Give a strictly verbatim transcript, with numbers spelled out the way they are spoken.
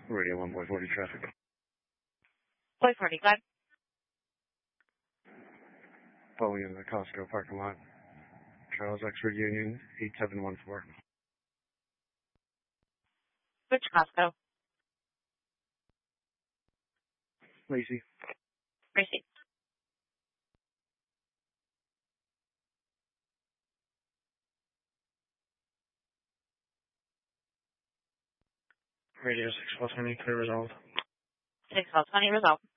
Radio one point forty traffic. Point forty, go ahead. Pulling into the Costco parking lot. Charles Exford Union, eight seven one four. Which Costco? Lacey. Receipt. Radio six twelve twenty, clear resolved. six twelve twenty, resolved.